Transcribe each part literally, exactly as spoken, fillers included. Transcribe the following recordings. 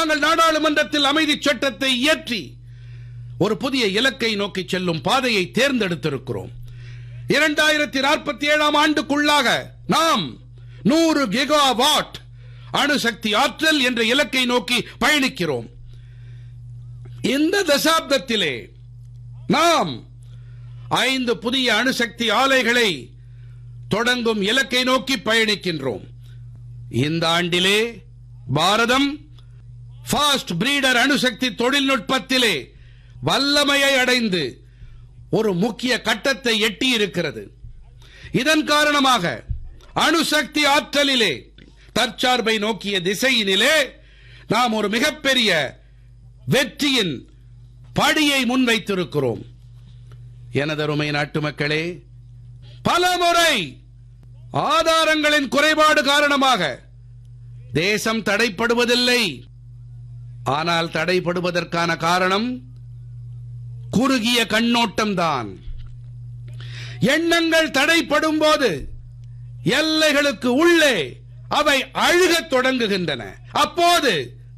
நாங்கள் நாடாளுமன்றத்தில் அமைதி சட்டத்தை இயற்றி ஒரு புதிய இலக்கை நோக்கி செல்லும் பாதையை தேர்ந்தெடுத்திருக்கிறோம். இரண்டாயிரத்தி நாற்பத்தி ஏழாம் ஆண்டுக்குள்ளாக நாம் நூறு கிகாவாட் அணுசக்தி ஆற்றல் என்ற இலக்கை நோக்கி பயணிக்கிறோம். இந்த தசாப்தத்திலே நாம் ஐந்து புதிய அணுசக்தி ஆலைகளை தொடங்கும் இலக்கை நோக்கி பயணிக்கின்றோம். இந்த ஆண்டிலே பாரதம் ஃபாஸ்ட் பிரீடர் அணுசக்தி தொழில்நுட்பத்திலே வல்லமையை அடைந்து ஒரு முக்கிய கட்டத்தை எட்டி இருக்கிறது. இதன் காரணமாக அணுசக்தி ஆற்றலிலே தற்சார்பை நோக்கிய திசையினிலே நாம் ஒரு மிகப்பெரிய வெற்றியின் படியை முன்வைத்திருக்கிறோம். எனதருமை நாட்டு மக்களே, பலமுறை ஆதாரங்களின் குறைபாடு காரணமாக தேசம் தடைப்படுவதில்லை. ஆனால் தடைப்படுவதற்கான காரணம் குறுகிய கண்ணோட்டம்தான். எண்ணங்கள் தடைப்படும் போது எல்லைகளுக்கு உள்ளே அவை அழுகத் தொடங்குகின்றன. அப்போது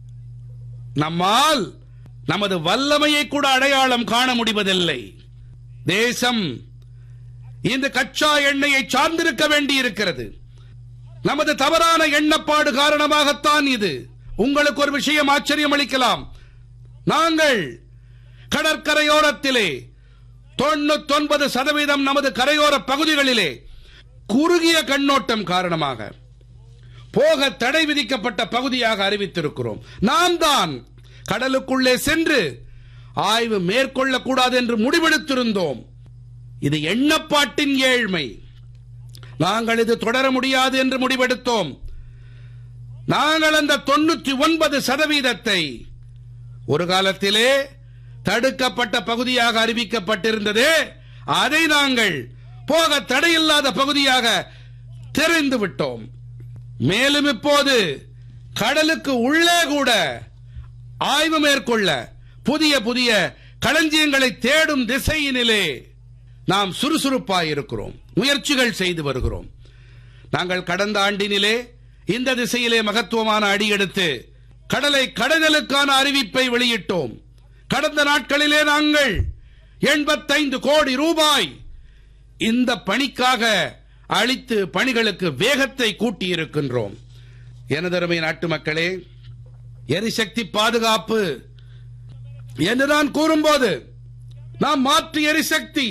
நம்மால் நமது வல்லமையை கூட அடையாளம் காண முடிவதில்லை. தேசம் இந்த கச்சா எண்ணெயை சார்ந்திருக்க வேண்டியிருக்கிறது. நமது தவறான எண்ணப்பாடு காரணமாகத்தான் இது. உங்களுக்கு ஒரு விஷயம் ஆச்சரியம் அளிக்கலாம். நாங்கள் கடற்கரையோரத்திலே தொண்ணூத்தி ஒன்பது சதவீதம் நமது கரையோர பகுதிகளிலே குறுகிய கண்ணோட்டம் காரணமாக போக தடை விதிக்கப்பட்ட பகுதியாக அறிவித்திருக்கிறோம். நாம் தான் கடலுக்குள்ளே சென்று ஆய்வு மேற்கொள்ளக்கூடாது என்று முடிவெடுத்திருந்தோம். இது எண்ணப்பாட்டின் ஏழ்மை. நாங்கள் இது தொடர முடியாது என்று முடிவெடுத்தோம். நாங்கள் அந்த தொண்ணூற்றி ஒன்பது சதவீதத்தை ஒரு காலத்திலே தடுக்கப்பட்ட பகுதியாக அறிவிக்கப்பட்டிருந்தது. அதை நாங்கள் போக தடையில்லாத பகுதியாக தெரிந்து விட்டோம். மேலும் இப்போது கடலுக்கு உள்ளே கூட ஆய்வு மேற்கொள்ள புதிய புதிய களஞ்சியங்களை தேடும் திசையினிலே நாம் சுறுசுறுப்பாயிருக்கிறோம். முயற்சிகள் செய்து வருகிறோம். நாங்கள் கடந்த ஆண்டினிலே இந்த திசையிலே மகத்துவமான அடியெடுத்து கடலை கடலுக்கான அறிவிப்பை வெளியிட்டோம். கடந்த நாட்களிலே நாங்கள் எண்பத்தைந்து கோடி ரூபாய் இந்த பணிக்காக அளித்து பணிகளுக்கு வேகத்தை கூட்டியிருக்கின்றோம். எனதருமை நாட்டு மக்களே, எரிசக்தி பாதுகாப்பு என்று நான் கூறும்போது நாம் மாற்று எரிசக்தி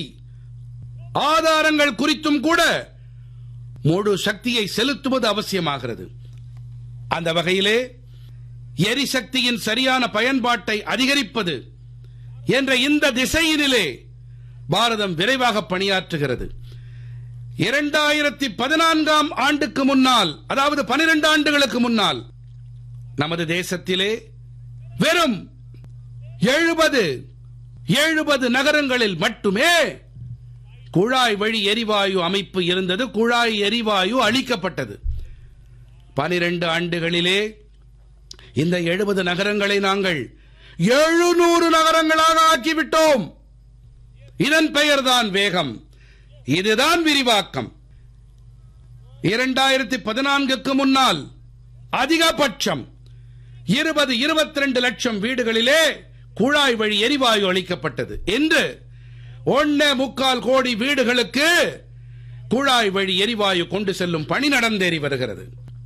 ஆதாரங்கள் குறித்தும் கூட முழு சக்தியை செலுத்துவது அவசியமாகிறது. அந்த வகையிலே எரிசக்தியின் சரியான பயன்பாட்டை அதிகரிப்பது என்ற இந்த திசையினிலே பாரதம் விரைவாக பணியாற்றுகிறது. இரண்டாயிரத்தி பதினான்காம் ஆண்டுக்கு முன்னால், அதாவது பனிரெண்டு ஆண்டுகளுக்கு முன்னால், நமது தேசத்திலே வெறும் எழுபது எழுபது நகரங்களில் மட்டுமே குழாய் வழி எரிவாயு அமைப்பு இருந்தது. குழாய் எரிவாயு அளிக்கப்பட்டது. பனிரெண்டு ஆண்டுகளிலே இந்த எழுபது நகரங்களை நாங்கள் எழுநூறு நகரங்களாக ஆக்கிவிட்டோம். இதன் பெயர்தான் வேகம். இதுதான் விரிவாக்கம். இரண்டாயிரத்தி பதினான்குக்கு முன்னால் அதிகபட்சம் இருபது இருபத்தி ரெண்டு லட்சம் வீடுகளிலே குழாய் வழி எரிவாயு அளிக்கப்பட்டது. இன்று ஒன்னே முக்கால் கோடி வீடுகளுக்கு குழாய் வழி எரிவாயு கொண்டு செல்லும் பணி நடந்தேறி வருகிறது.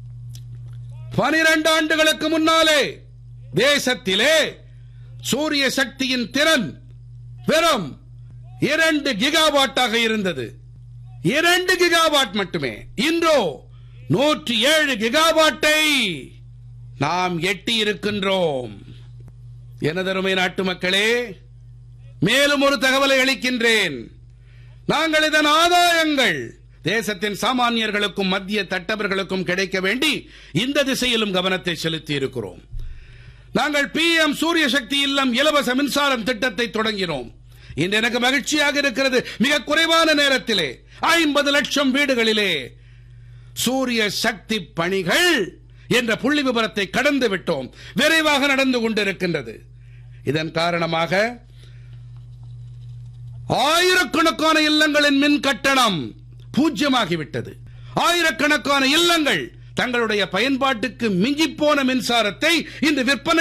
பனிரெண்டு ஆண்டுகளுக்கு முன்னாலே தேசத்திலே சூரிய சக்தியின் திறன் வெறும் இரண்டு கிகாவாட்டாக இருந்தது. இரண்டு கிகாவாட் மட்டுமே. இன்றோ நூற்றி ஏழு கிகாவாட்டை நாம் எட்டி இருக்கின்றோம். எனதருமை நாட்டு மக்களே, மேலும் ஒரு தகவலை அளிக்கின்றேன். நாங்கள் இதன் ஆதாயங்கள் தேசத்தின் சாமானியர்களுக்கும் மத்திய தட்டவர்களுக்கும் கிடைக்க வேண்டி இந்த திசையிலும் கவனத்தை செலுத்தி இருக்கிறோம். நாங்கள் பி எம் சூரிய சக்தி இல்லம் இலவச மின்சாரம் திட்டத்தை தொடங்கினோம். இன்று எனக்கு மகிழ்ச்சியாக இருக்கிறது. மிக குறைவான நேரத்திலே ஐம்பது லட்சம் வீடுகளிலே சூரிய சக்தி பணிகள் என்ற புள்ளி விவரத்தை கடந்து விட்டோம். விரைவாக நடந்து கொண்டிருக்கின்றது. இதன் காரணமாக ஆயிரக்கணக்கான இல்லங்களின் மின் கட்டணம் பூஜ்யமாகிவிட்டது. ஆயிரக்கணக்கான இல்லங்கள் தங்களுடைய பயன்பாட்டுக்கு மிஞ்சிப்போன மின்சாரத்தை இன்று விற்பனை